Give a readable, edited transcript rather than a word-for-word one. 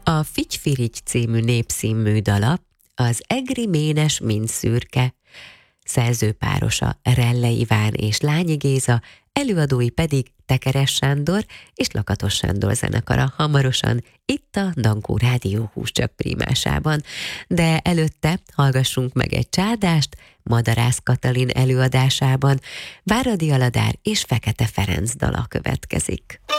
A Figy-Firigy című népszínmű dala az egri ménes mind szürke, szerzőpárosa Relle Iván és Lányi Géza, előadói pedig Tekeres Sándor és Lakatos Sándor zenekara hamarosan itt a Dankó Rádió Húscsak prímásában. De előtte hallgassunk meg egy csádást Madarász Katalin előadásában. Váradi Aladár és Fekete Ferenc dala következik.